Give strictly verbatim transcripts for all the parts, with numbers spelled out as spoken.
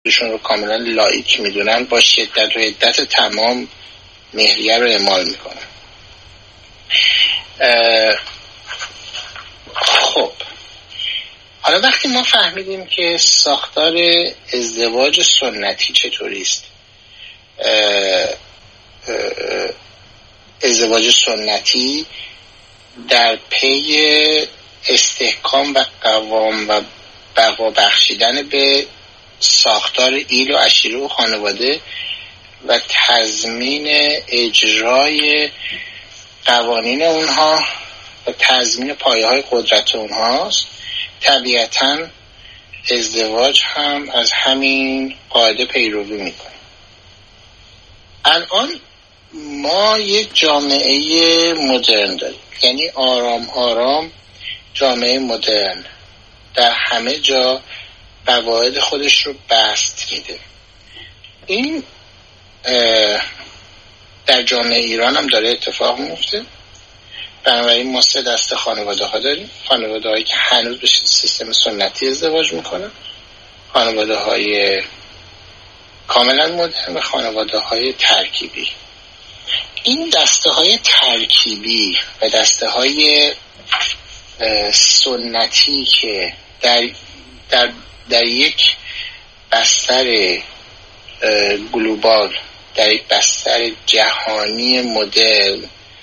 خودشون رو کاملا لایک میدونن با شدت و حدت تمام مهریه رو اعمال میکنن. خب حالا وقتی ما فهمیدیم که ساختار ازدواج سنتی چطوری است، ازدواج سنتی در پی استحکام و قوام و بقا بخشیدن به ساختار ایل و عشیره و خانواده و تضمین اجرای قوانین اونها و تضمین پایه های قدرت اونهاست، طبیعتاً ازدواج هم از همین قاعده پیروی میکنه. الان ما یک جامعه مدرن داریم، یعنی آرام آرام جامعه مدرن در همه جا قواعد خودش رو بست میده. این در جامعه ایران هم داره اتفاق میفته. بنابراین ما سه دسته خانواده ها داریم: خانواده هایی که هنوز به سیستم سنتی ازدواج میکنن، خانواده های کاملا مدرن و خانواده های ترکیبی. این دسته های ترکیبی و دسته های سنتی که در, در, در یک بستر گلوبال، در یک بستر جهانی مدرن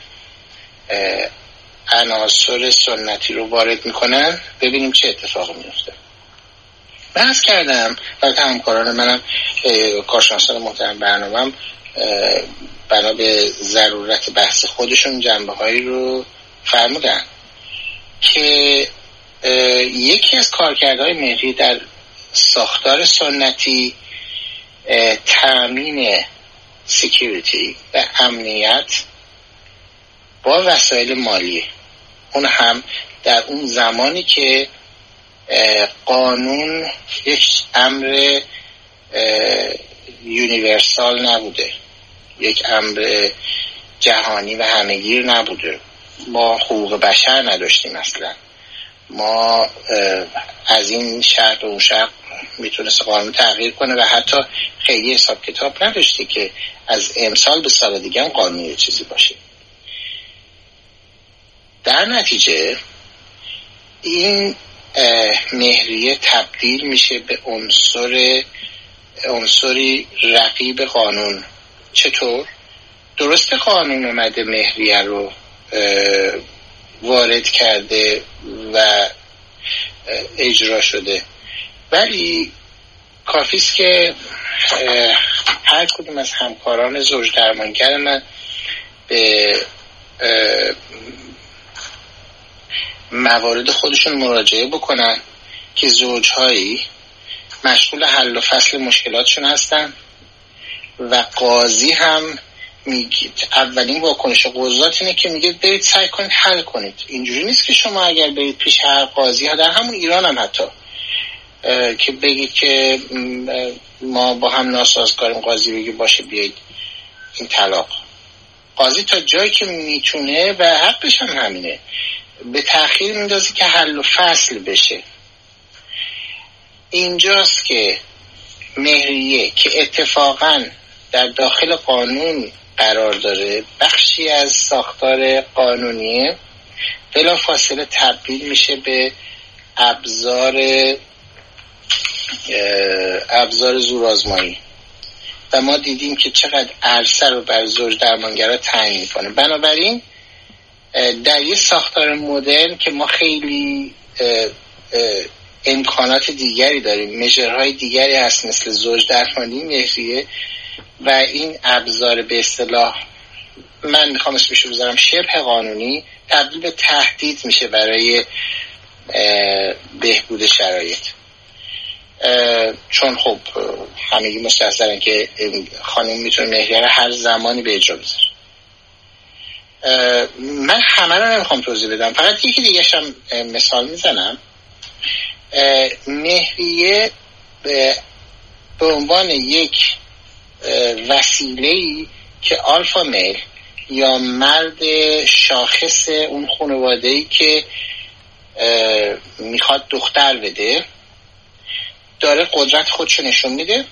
عناصر سنتی رو وارد میکنن، ببینیم چه اتفاقی میفته. من عرض کردم و همکاران منم کارشناسان محترم برنامه‌ام بنا به ضرورت بحث خودشون جنبه هایی رو فرمودن که یکی از کارکردهای مهری در ساختار سنتی تامین سکیوریتی و امنیت با وسایل مالی، اون هم در اون زمانی که قانون یک امر یونیورسال نبوده، یک امر جهانی و همه‌گیر نبوده. ما حقوق بشر نداشتیم اصلا. ما از این شرط و اون شرط میتونست قانون تغییر کنه و حتی خیلی حساب کتاب نداشتی که از امسال به سال دیگه هم قانون یه چیزی باشه. در نتیجه این مهریه تبدیل میشه به عنصر عنصری رقیب قانون. چطور؟ درست قانون اومده مهریه رو وارد کرده و اجرا شده، ولی کافیست که هر کدوم از همکاران زوج درمانگر من به موارد خودشون مراجعه بکنن که زوجهایی مشغول حل و فصل مشکلاتشون هستن و قاضی هم میگه اولین واکنش قضات اینه که میگه برید سعی کنید حل کنید. اینجوری نیست که شما اگر برید پیش هر قاضی ها، در همون ایران هم حتی، که بگید که ما با هم ناسازگاریم، قاضی بگه باشه بیایید این طلاق. قاضی تا جایی که میتونه و حقش هم همینه به تأخیر میندازه که حل و فصل بشه. اینجاست که مهریه که اتفاقاً در داخل قانون قرار داره، بخشی از ساختار قانونیه، بلا فاصله تبدیل میشه به ابزار ابزار زورآزمایی و ما دیدیم که چقدر عرصه رو بر زوج درمانگرا تعیین میکنه. بنابراین در یه ساختار مدرن که ما خیلی اه اه امکانات دیگری داریم، مژرهای دیگری هست مثل زوج درمانی، مهریه و این ابزار به اصطلاح من میخوام اسمشو بذارم شبه قانونی، تبدیل به تهدید میشه برای بهبود شرایط. چون خب همگی مستحضرن که خانم میتونه مهریه رو هر زمانی به اجرا بذاره. من همه رو نمیخوام توضیح بدم، فقط یکی دیگه هم مثال میزنم. مهریه به عنوان یک وسیله‌ای که آلفا میل یا مرد شاخص اون خانواده‌ای که میخواد دختر بده داره قدرت خودشو نشون میده